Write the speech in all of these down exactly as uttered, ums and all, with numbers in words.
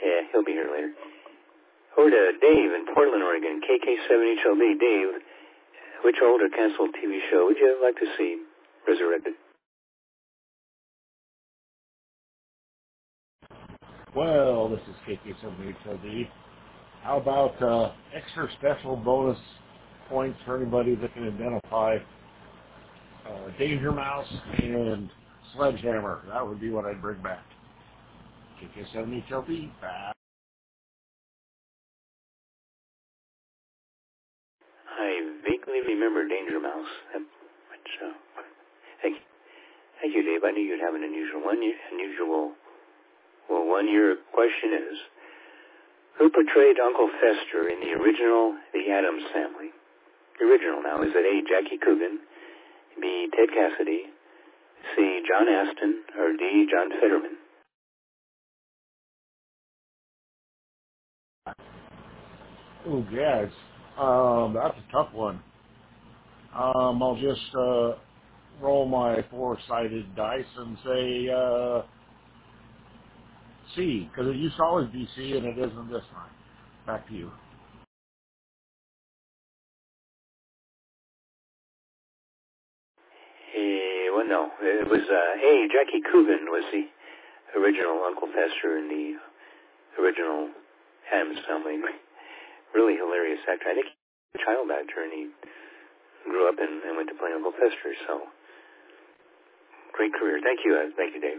Yeah, he'll be here later. Over to Dave in Portland, Oregon, K K seven H L B. Dave, which old or canceled T V show would you like to see resurrected? Well, this is K K seven H L B. How about uh, extra special bonus points for anybody that can identify uh, Danger Mouse and Sledgehammer? That would be what I'd bring back. K K seven H L B, back. I vaguely remember Danger Mouse. Which, uh, thank, thank you, Dave. I knew you'd have an unusual one. Unusual. Well, one. Your question is, who portrayed Uncle Fester in the original The Addams Family? The original now. Is it A, Jackie Coogan, B, Ted Cassidy, C, John Astin, or D, John Fetterman? Oh, yes. Um, that's a tough one. Um, I'll just uh, roll my four-sided dice and say uh, C, because it used to always be C, and it isn't this time. Back to you. Eh, well, no. It was uh, A, Jackie Coogan was the original Uncle Fester in the original Addams Family. Really hilarious actor. I think he was a child actor, and he grew up and, and went to play Uncle Fester, so great career. Thank you. Uh, thank you, Dave.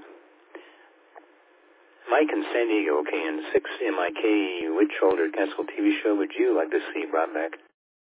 Mike in San Diego, okay, in six M I K, which older canceled T V show would you like to see brought back?